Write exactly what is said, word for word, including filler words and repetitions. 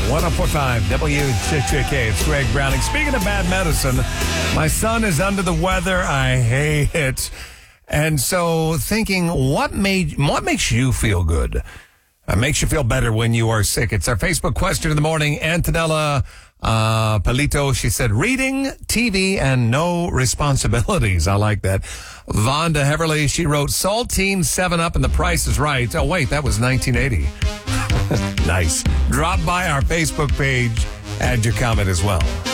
one oh four point five W J K. It's Greg Browning. Speaking of bad medicine, my son is under the weather. I hate it. And so thinking, what made what makes you feel good? Uh, makes you feel better when you are sick. It's our Facebook question of the morning. Antonella uh, Palito, she said, reading, T V, and no responsibilities. I like that. Vonda Heverly, she wrote, Saltine, seven up, and The Price is Right. Oh, wait, that was nineteen eighty. Nice. Drop by our Facebook page. Add your comment as well.